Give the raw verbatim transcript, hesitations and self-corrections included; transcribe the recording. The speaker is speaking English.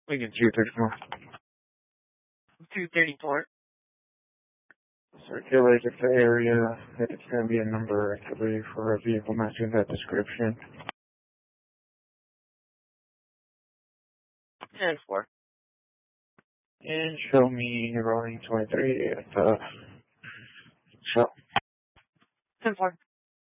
We can two thirty-four. two thirty-four. Circulate the area. It's going to be a number, actually, for a vehicle matching that description. ten four. And show me rolling twenty-three at the show. ten four.